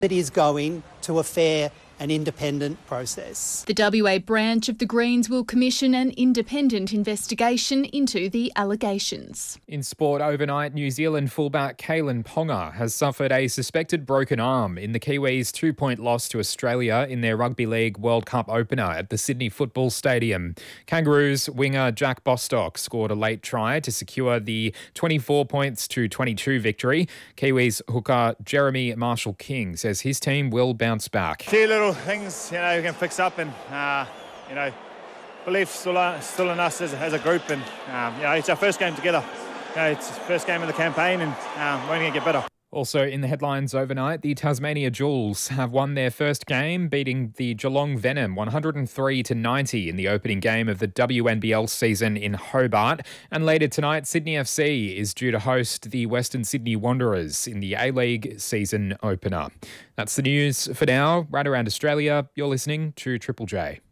It is going to a fair and independent process. The WA branch of the Greens will commission an independent investigation into the allegations. In sport overnight, New Zealand fullback Kalen Ponga has suffered a suspected broken arm in the Kiwis' 2-point loss to Australia in their Rugby League World Cup opener at the Sydney Football Stadium. Kangaroos winger Jack Bostock scored a late try to secure the 24 points to 22 victory. Kiwis hooker Jeremy Marshall-King says his team will bounce back. Few little things, you can fix up, and belief still in us as a group, and it's our first game together. It's the first game of the campaign, and we're going to get better. Also in the headlines overnight, the Tasmania Jewels have won their first game, beating the Geelong Venom 103-90 in the opening game of the WNBL season in Hobart. And later tonight, Sydney FC is due to host the Western Sydney Wanderers in the A-League season opener. That's the news for now. Right around Australia, you're listening to Triple J.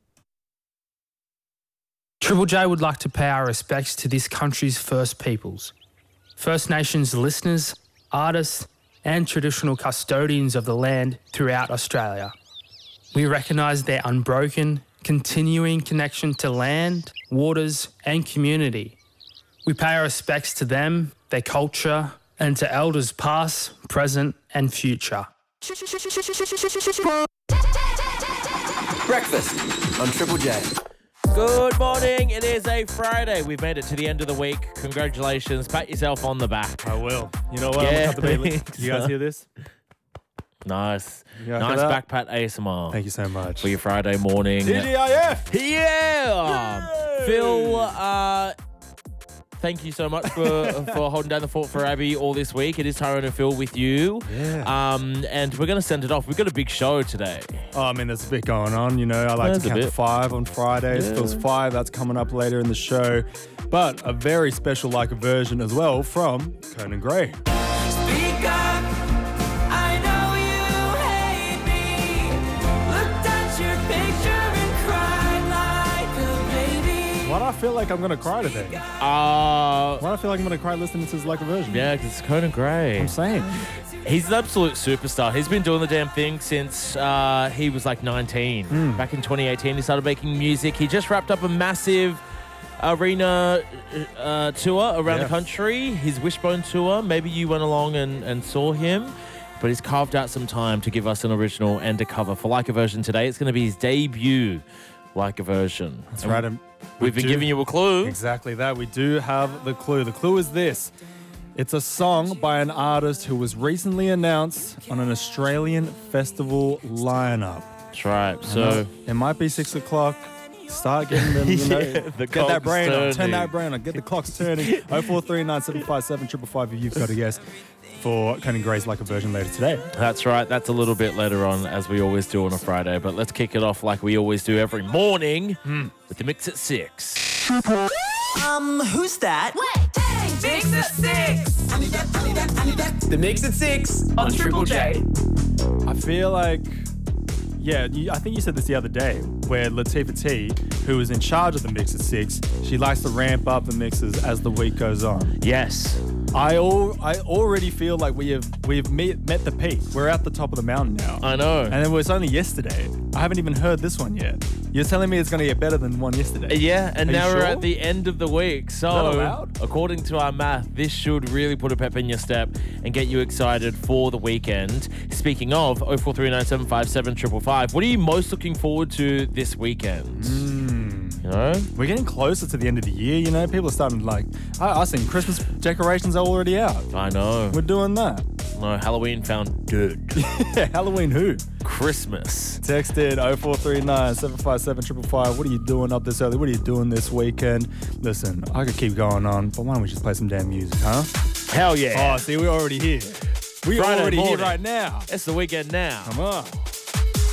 Triple J would like to pay our respects to this country's First Peoples, First Nations listeners, artists and traditional custodians of the land throughout Australia. We recognise their unbroken, continuing connection to land, waters and community. We pay our respects to them, their culture and to elders past, present and future. Breakfast on Triple J. Good morning. It is a Friday. We've made it to the end of the week. Congratulations. Pat yourself on the back. I will. You know what? Yeah, I'm gonna cut the beat. You guys hear this? Nice. You Nice hear that? back pat ASMR. Thank you so much. For your Friday morning. TGIF! Yeah! Phil, thank you so much for holding down the fort for Abby all this week. It is Tyrone and Phil with you. Yeah. And we're going to send it off. We've got a big show today. Oh, I mean, there's a bit going on. I like There's to a count bit. to 5 on Fridays. Yeah. Phil's 5. That's coming up later in the show. But a very special like a version as well from Conan Gray. Speak up, I know you hate me. Looked at your picture and cried like a baby. Why do I feel like I'm going to cry today? Why do I feel like I'm going to cry listening to his like a version? Yeah, because it's Conan Gray. I'm saying. He's an absolute superstar. He's been doing the damn thing since he was like 19. Back in 2018, he started making music. He just wrapped up a massive arena tour around the country, his Wishbone tour. Maybe you went along and saw him, but he's carved out some time to give us an original and a cover for Like a Version today. It's going to be his debut Like a Version. That's right. We've been giving you a clue. Exactly that. We do have the clue. The clue is this. It's a song by an artist who was recently announced on an Australian festival lineup. That's right. So it might be 6 o'clock. Start getting them, get that brain on. Turn that brain on. Get the clocks turning. 0439 757 555 if you've got a guess for Conan Gray's Like a Version later today. That's right. That's a little bit later on, as we always do on a Friday. But let's kick it off like we always do every morning with the Mix at 6. Who's that? Mix at 6. The Mix at 6 on Triple J. I feel like, I think you said this the other day, where Latifah T, who is in charge of the Mix at 6, she likes to ramp up the mixes as the week goes on. Yes. I already feel like we've met the peak. We're at the top of the mountain now. I know. And it was only yesterday. I haven't even heard this one yet. You're telling me it's going to get better than one yesterday? Yeah, and Are now you we're sure? at the end of the week. Is that So, allowed? according to our math, this should really put a pep in your step and get you excited for the weekend. Speaking of, 0439 757 555, what are you most looking forward to this weekend? You know? We're getting closer to the end of the year, People are starting to I think Christmas decorations are already out. I know. We're doing that. No, Halloween found dead. Halloween who? Christmas. Text in 0439 757 555. What are you doing up this early? What are you doing this weekend? Listen, I could keep going on, but why don't we just play some damn music, huh? Hell yeah. Oh, see, we're already here. We're Friday already morning. here right now. It's the weekend now. Come on.